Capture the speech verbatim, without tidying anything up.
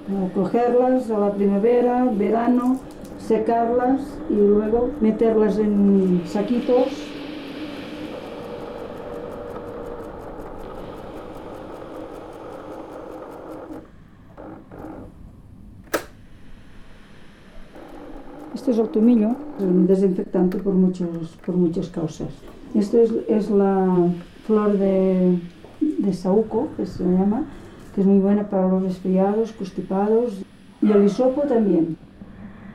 Cogerlas a la primavera, verano, secarlas y luego meterlas en saquitos. Este es el tomillo, un desinfectante por, muchos, por muchas causas. Esto es, es la flor de, de saúco, que se llama, que es muy buena para los resfriados, constipados, y el hisopo también.